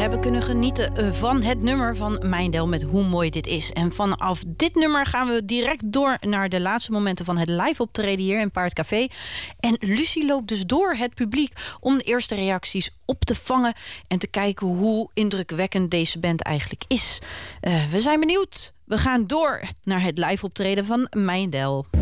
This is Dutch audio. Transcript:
hebben kunnen genieten van het nummer van Mijndel met Hoe mooi dit is. En vanaf dit nummer gaan we direct door naar de laatste momenten van het live optreden hier in Paardcafé. En Lucie loopt dus door het publiek om de eerste reacties op te vangen en te kijken hoe indrukwekkend deze band eigenlijk is. We zijn benieuwd. We gaan door naar het live optreden van Mijndel.